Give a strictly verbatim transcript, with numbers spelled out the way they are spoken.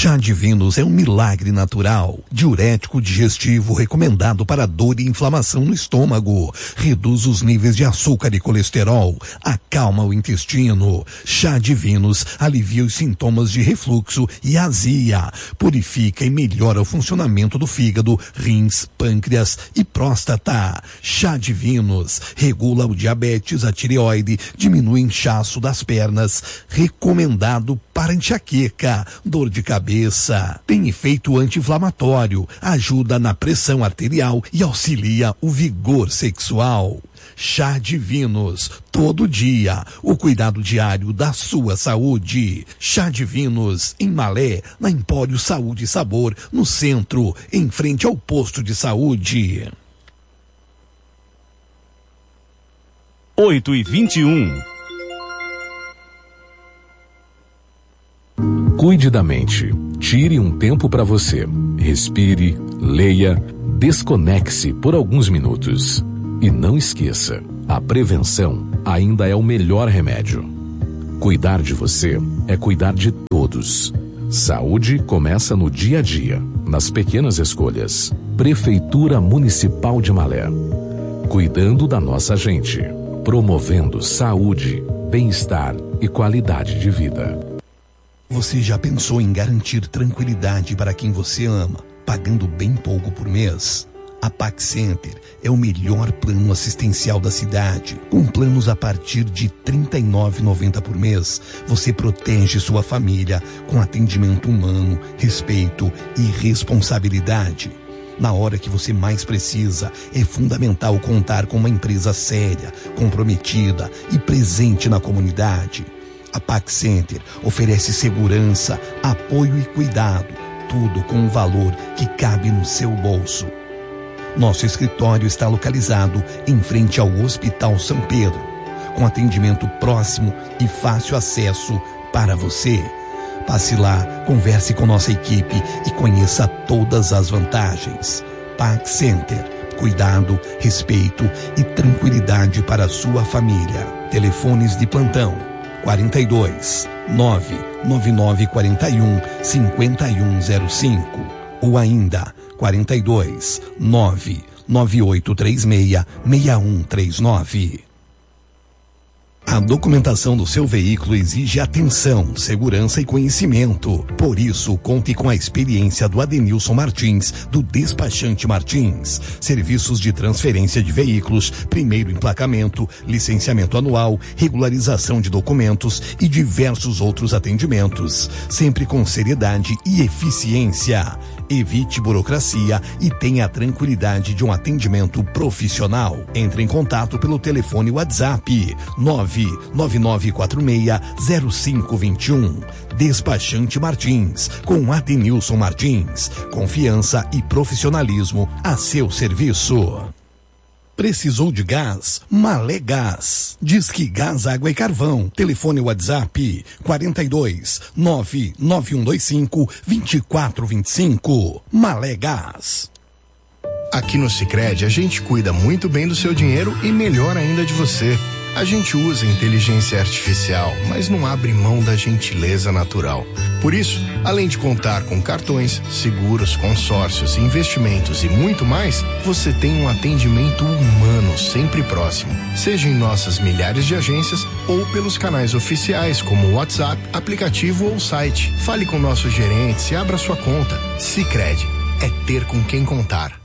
Chá Divinos é um milagre natural, diurético digestivo recomendado para dor e inflamação no estômago, reduz os níveis de açúcar e colesterol, acalma o intestino. Chá Divinos alivia os sintomas de refluxo e azia, purifica e melhora o funcionamento do fígado, rins, pâncreas e próstata. Chá Divinos regula o diabetes, a tireoide, diminui o inchaço das pernas, recomendado para enxaqueca, dor de cabeça. Tem efeito anti-inflamatório, ajuda na pressão arterial e auxilia o vigor sexual. Chá Divinos, todo dia, o cuidado diário da sua saúde. Chá Divinos, em Malé, na Empório Saúde e Sabor, no centro, em frente ao posto de saúde. oito e vinte e um. Cuide da mente. Tire um tempo para você. Respire, leia, desconecte-se por alguns minutos. E não esqueça, a prevenção ainda é o melhor remédio. Cuidar de você é cuidar de todos. Saúde começa no dia a dia, nas pequenas escolhas. Prefeitura Municipal de Malé. Cuidando da nossa gente. Promovendo saúde, bem-estar e qualidade de vida. Você já pensou em garantir tranquilidade para quem você ama, pagando bem pouco por mês? A Pax Center é o melhor plano assistencial da cidade. Com planos a partir de trinta e nove reais e noventa centavos por mês, você protege sua família com atendimento humano, respeito e responsabilidade. Na hora que você mais precisa, é fundamental contar com uma empresa séria, comprometida e presente na comunidade. A Pax Center oferece segurança, apoio e cuidado, tudo com um valor que cabe no seu bolso. Nosso escritório está localizado em frente ao Hospital São Pedro, com atendimento próximo e fácil acesso para você. Passe lá, converse com nossa equipe e conheça todas as vantagens. Pax Center, cuidado, respeito e tranquilidade para a sua família. Telefones de plantão quarenta e dois, nove nove nove quatro um, cinco um zero cinco ou ainda quarenta e dois, nove nove oito três seis, seis um três nove. A documentação do seu veículo exige atenção, segurança e conhecimento. Por isso, conte com a experiência do Adenilson Martins, do Despachante Martins. Serviços de transferência de veículos, primeiro emplacamento, licenciamento anual, regularização de documentos e diversos outros atendimentos. Sempre com seriedade e eficiência. Evite burocracia e tenha a tranquilidade de um atendimento profissional. Entre em contato pelo telefone WhatsApp nove nove nove quatro seis zero cinco dois um. Despachante Martins, com Adenilson Martins. Confiança e profissionalismo a seu serviço. Precisou de gás? Malé Gás. Disque Gás, Água e Carvão. Telefone WhatsApp quarenta e dois, nove nove um dois cinco, dois quatro dois cinco. Malé Gás. Aqui no Sicredi a gente cuida muito bem do seu dinheiro e melhor ainda de você. A gente usa inteligência artificial, mas não abre mão da gentileza natural. Por isso, além de contar com cartões, seguros, consórcios, investimentos e muito mais, você tem um atendimento humano sempre próximo. Seja em nossas milhares de agências ou pelos canais oficiais como o WhatsApp, aplicativo ou site. Fale com nossos gerentes e abra sua conta. Sicredi é ter com quem contar.